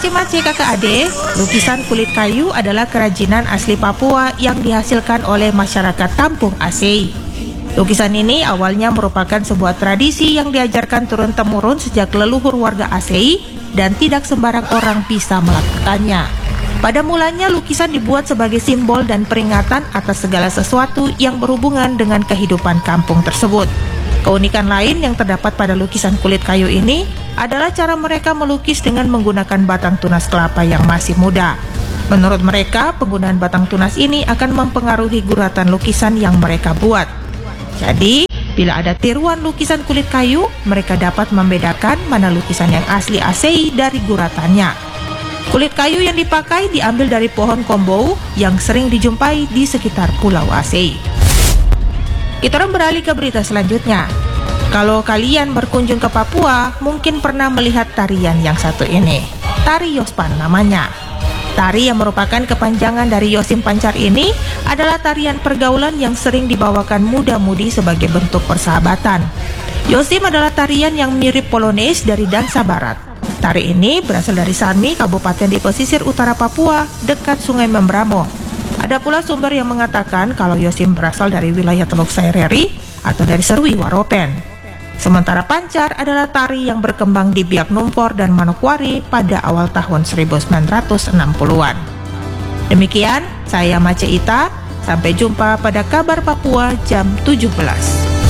Mace-mace kakak adik, lukisan kulit kayu adalah kerajinan asli Papua yang dihasilkan oleh masyarakat kampung Asei. Lukisan ini awalnya merupakan sebuah tradisi yang diajarkan turun-temurun sejak leluhur warga Asei dan tidak sembarang orang bisa melakukannya. Pada mulanya lukisan dibuat sebagai simbol dan peringatan atas segala sesuatu yang berhubungan dengan kehidupan kampung tersebut. Keunikan lain yang terdapat pada lukisan kulit kayu ini adalah cara mereka melukis dengan menggunakan batang tunas kelapa yang masih muda. Menurut mereka, penggunaan batang tunas ini akan mempengaruhi guratan lukisan yang mereka buat. Jadi, bila ada tiruan lukisan kulit kayu, mereka dapat membedakan mana lukisan yang asli Asei dari guratannya. Kulit kayu yang dipakai diambil dari pohon kombou yang sering dijumpai di sekitar Pulau Asei. Kita beralih ke berita selanjutnya. Kalau kalian berkunjung ke Papua, mungkin pernah melihat tarian yang satu ini. Tari Yospan namanya. Tari yang merupakan kepanjangan dari Yosim Pancar ini adalah tarian pergaulan yang sering dibawakan muda-mudi sebagai bentuk persahabatan. Yosim adalah tarian yang mirip Polonaise dari dansa barat. Tari ini berasal dari Sami, kabupaten di pesisir utara Papua, dekat Sungai Membramo. Ada pula sumber yang mengatakan kalau Yosim berasal dari wilayah Teluk Saireri atau dari Serui Waropen. Sementara Pancar adalah tari yang berkembang di Biak Numfor dan Manokwari pada awal tahun 1960-an. Demikian, saya Mace Ita. Sampai jumpa pada kabar Papua jam 17.